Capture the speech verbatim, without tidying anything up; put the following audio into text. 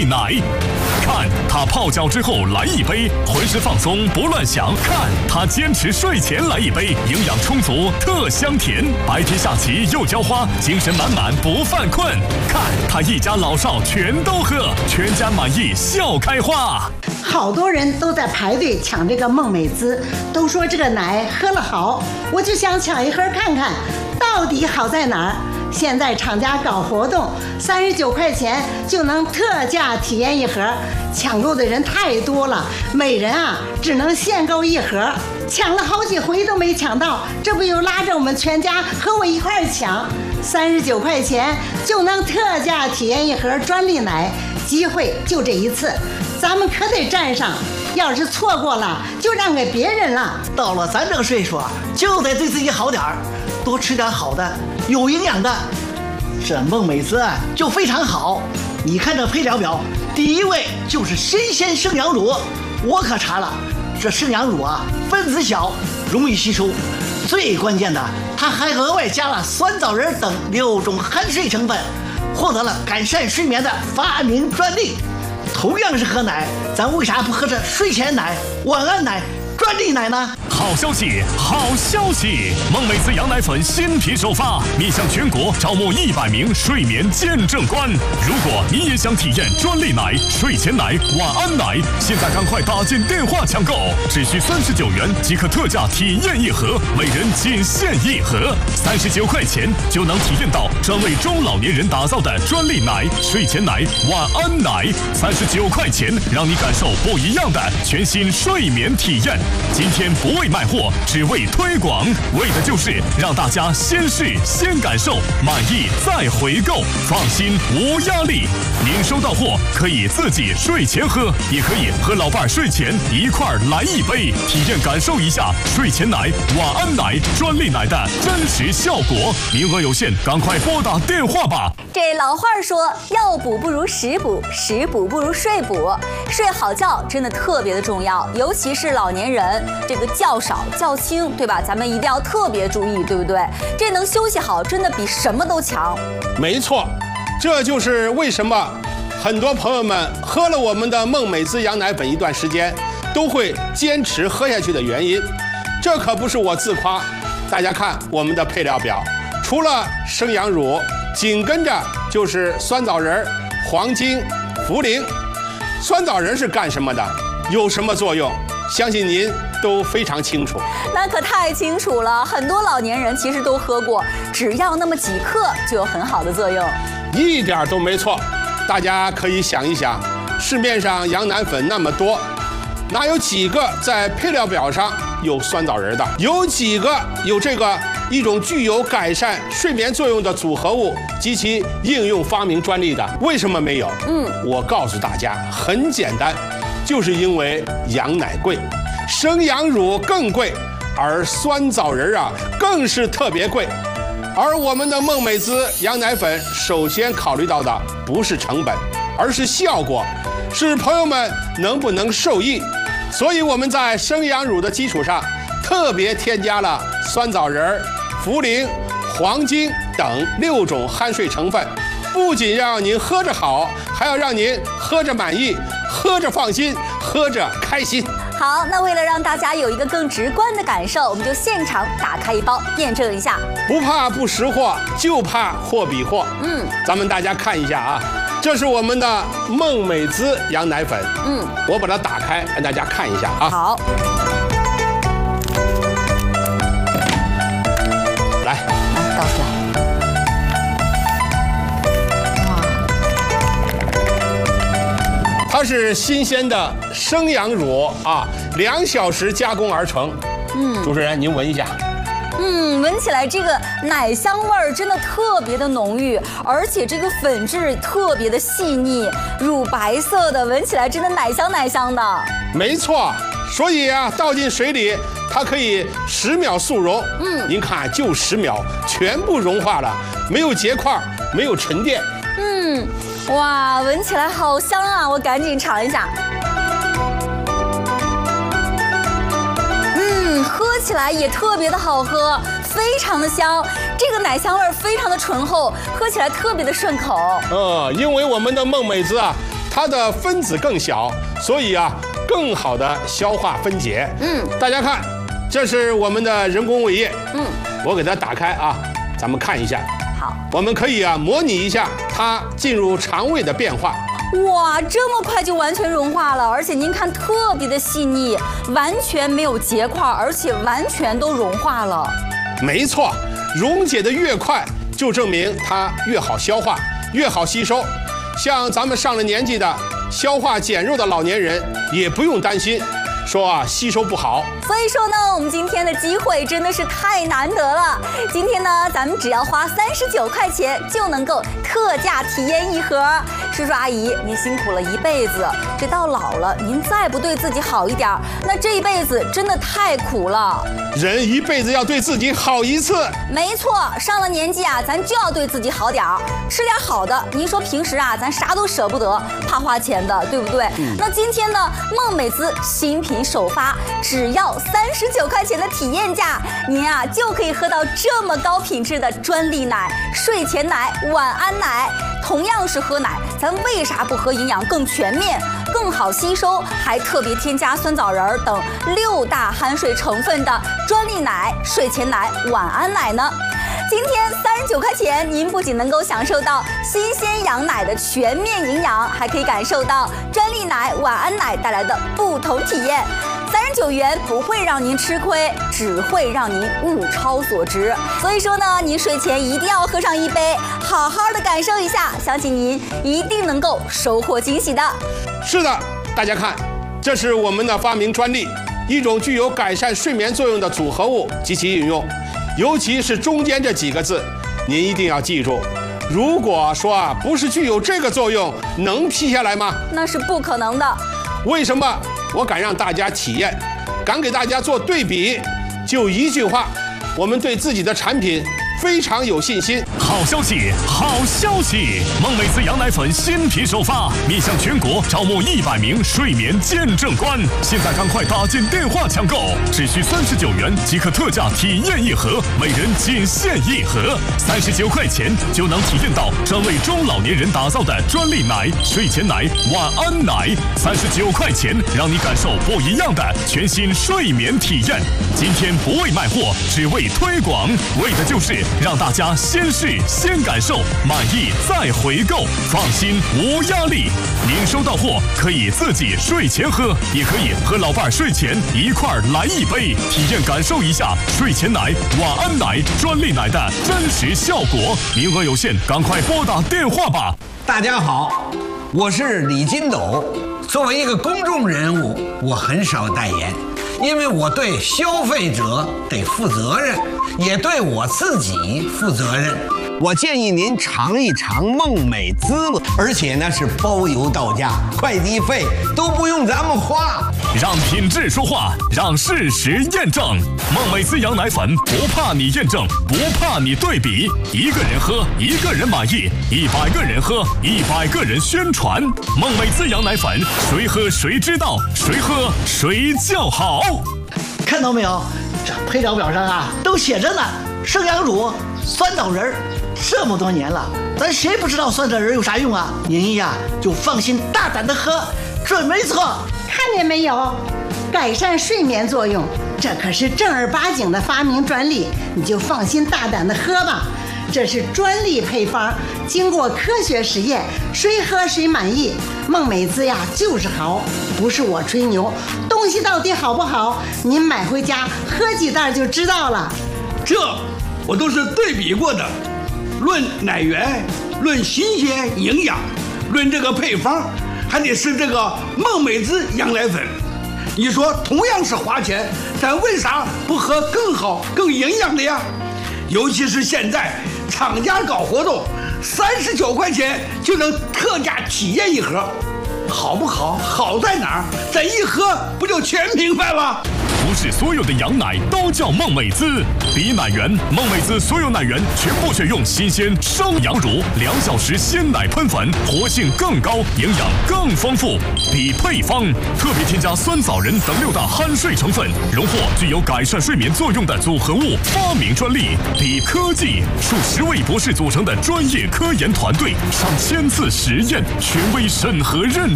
奶。看它泡脚之后来一杯，浑身放松不乱想；看它坚持睡前来一杯，营养充足特香甜。白天下棋又浇花，精神满满不犯困。看它一家老少全都喝，全家满意笑开花。 好多人都在排队抢这个梦美滋，都说这个奶喝了好，我就想抢一盒看看，到底好在哪儿。现在厂家搞活动，三十九块钱就能特价体验一盒，抢购的人太多了，每人啊只能限购一盒，抢了好几回都没抢到，这不又拉着我们全家和我一块儿抢？三十九块钱就能特价体验一盒专利奶，机会就这一次，咱们可得占上，要是错过了就让给别人了。 到了咱这个岁数啊，就得对自己好点儿，多吃点好的有营养的。这梦美滋就非常好，你看这配料表，第一位就是新鲜生羊乳，我可查了，这生羊乳啊分子小，容易吸收，最关键的它还额外加了酸枣仁等六种酣睡成分，获得了改善睡眠的发明专利。同样是喝奶，咱为啥不喝这睡前奶、晚安奶、专利奶呢？ 好消息，好消息！梦美滋羊奶粉新品首发，面向全国招募一百名睡眠见证官。如果你也想体验专利奶、睡前奶、晚安奶，现在赶快打进电话抢购，只需三十九元即可特价体验一盒，每人仅限一盒，三十九块钱就能体验到专为中老年人打造的专利奶、睡前奶、晚安奶，三十九块钱让你感受不一样的全新睡眠体验。今天不为卖货，只为推广，为的就是让大家先试先感受，满意再回购，放心无压力。您收到货可以自己睡前喝，也可以和老伴睡前一块儿来一杯，体验感受一下睡前奶、晚安奶、专利奶的真实效果。名额有限，赶快拨打电话吧。 这老话说，药补不如食补，食补不如睡补。睡好觉真的特别的重要，尤其是老年人，这个觉少觉轻，对吧？咱们一定要特别注意，对不对？这能休息好，真的比什么都强。 没错，这就是为什么很多朋友们喝了我们的梦美滋羊奶粉一段时间，都会坚持喝下去的原因。这可不是我自夸，大家看我们的配料表，除了生羊乳，紧跟着就是酸枣仁、黄精、茯苓。酸枣仁是干什么的？有什么作用？相信您都非常清楚。 那可太清楚了，很多老年人其实都喝过，只要那么几克就有很好的作用。 一点都没错。大家可以想一想，市面上羊奶粉那么多，哪有几个在配料表上有酸枣仁的？有几个有这个一种具有改善睡眠作用的组合物及其应用发明专利的？为什么没有？嗯，我告诉大家，很简单，就是因为羊奶贵，生羊乳更贵，而酸枣仁啊更是特别贵。而我们的梦美滋羊奶粉首先考虑到的不是成本，而是效果，是朋友们能不能受益。所以我们在生羊乳的基础上，特别添加了酸枣仁、茯苓、黄精等六种酣睡成分，不仅让您喝着好，还要让您喝着满意，喝着放心，喝着开心。 好，那为了让大家有一个更直观的感受，我们就现场打开一包验证一下。 不怕不识货，就怕货比货。嗯，咱们大家看一下啊，这是我们的梦美滋羊奶粉。嗯，我把它打开，让大家看一下啊。 好， 来， 倒出来。 它是新鲜的生羊乳啊，两小时加工而成。嗯，主持人您闻一下。 嗯，闻起来这个奶香味儿真的特别的浓郁，而且这个粉质特别的细腻，乳白色的，闻起来真的奶香奶香的。 没错，所以啊，倒进水里，它可以十秒速溶。嗯，您看，就十秒，全部融化了，没有结块，没有沉淀。 嗯。哇，闻起来好香啊！我赶紧尝一下。嗯，喝起来也特别的好喝，非常的香。这个奶香味非常的醇厚，喝起来特别的顺口。 嗯，因为我们的梦美滋啊， 它的分子更小，所以啊，更好的消化分解。 嗯， 大家看，这是我们的人工胃液。 嗯， 我给它打开啊，咱们看一下。 好， 我们可以啊模拟一下它进入肠胃的变化。 哇，这么快就完全融化了，而且您看特别的细腻，完全没有结块，而且完全都融化了。 没错，溶解的越快，就证明它越好消化，越好吸收。像咱们上了年纪的、消化减弱的老年人，也不用担心，说啊吸收不好。 所以说呢，我们今天的机会真的是太难得了。今天呢，咱们只要花三十九块钱就能够特价体验一盒。叔叔阿姨，您辛苦了一辈子，这到老了您再不对自己好一点，那这一辈子真的太苦了。 人一辈子要对自己好一次。 没错，上了年纪啊，咱就要对自己好点儿，吃点好的。您说平时啊，咱啥都舍不得，怕花钱的，对不对？嗯、那今天呢，梦美滋新品首发，只要三十九块钱的体验价，您啊就可以喝到这么高品质的专利奶、睡前奶、晚安奶。同样是喝奶，咱为啥不喝营养更全面、更好吸收，还特别添加酸枣仁等六大含水成分的专利奶、睡前奶、晚安奶呢？今天三十九块钱，您不仅能够享受到新鲜羊奶的全面营养，还可以感受到专利奶、晚安奶带来的不同体验。三十九元不会让您吃亏，只会让您物超所值。所以说呢，您睡前一定要喝上一杯，好好的感受一下，相信您一定能够收获惊喜的。 是的，大家看，这是我们的发明专利，一种具有改善睡眠作用的组合物及其应用，尤其是中间这几个字，您一定要记住。如果说啊不是具有这个作用，能批下来吗？ 那是不可能的。 为什么？我敢让大家体验，敢给大家做对比，就一句话，我们对自己的产品非常有信心。 好消息，好消息！梦美滋羊奶粉新品首发，面向全国招募一百名睡眠见证官，现在赶快打进电话抢购，只需三十九元即可特价体验一盒，每人仅限一盒，三十九块钱就能体验到专为中老年人打造的专利奶、睡前奶、晚安奶，三十九块钱让你感受不一样的全新睡眠体验。今天不为卖货，只为推广，为的就是让大家先试先感受，满意再回购，放心无压力。您收到货可以自己睡前喝，也可以和老伴睡前一块儿来一杯，体验感受一下睡前奶、晚安奶、专利奶的真实效果。名额有限，赶快拨打电话吧。 大家好，我是李金斗。作为一个公众人物，我很少代言，因为我对消费者得负责任，也对我自己负责任。我建议您尝一尝梦美滋，而且呢是包邮到家，快递费都不用咱们花。 让品质说话，让事实验证。梦美滋羊奶粉不怕你验证，不怕你对比，一个人喝一个人满意，一百个人喝一百个人宣传。梦美滋羊奶粉，谁喝谁知道，谁喝谁叫好。 看到没有？这配料表上啊都写着呢，生羊乳、酸枣仁儿。这么多年了，咱谁不知道酸枣仁有啥用啊？您呀就放心大胆的喝，准没错。 看见没有？改善睡眠作用，这可是正儿八经的发明专利，你就放心大胆的喝吧。这是专利配方，经过科学实验，谁喝谁满意。梦美滋呀就是好，不是我吹牛，东西到底好不好，您买回家喝几袋就知道了。 这我都是对比过的，论奶源，论新鲜营养，论这个配方，还得是这个梦美滋羊奶粉。你说同样是花钱，咱为啥不喝更好更营养的呀？尤其是现在厂家搞活动，三十九块钱就能特价体验一盒，好不好？好在哪儿？咱一喝不就全明白了？ 不是所有的羊奶都叫孟美滋。比奶源，孟美滋所有奶源全部选用新鲜生羊乳，两小时鲜奶喷粉，活性更高，营养更丰富。比配方，特别添加酸枣仁等六大酣睡成分，荣获具有改善睡眠作用的组合物发明专利。比科技，数十位博士组成的专业科研团队，上千次实验，权威审核认证。